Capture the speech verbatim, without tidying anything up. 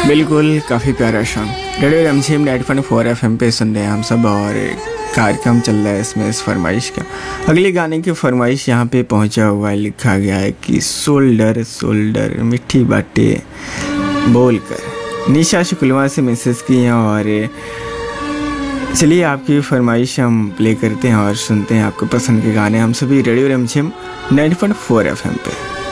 बिल्कुल, काफ़ी प्यारा song radio रमझिम ninety point four FM पे सुन रहे हैं हम सब। और कार्यक्रम चल रहा है इसमें इस फरमाइश का। अगले गाने की फरमाइश यहाँ पे पहुँचा हुआ है, लिखा गया है कि सोल्डर सोल्डर मिठी बातें बोल कर। निशा शुक्लवा से मैसेज की हैं। और चलिए आपकी फरमाइश हम प्ले करते हैं और सुनते हैं आपको पसंद के गाने हम सभी radio रमझिम ninety point four FM पे।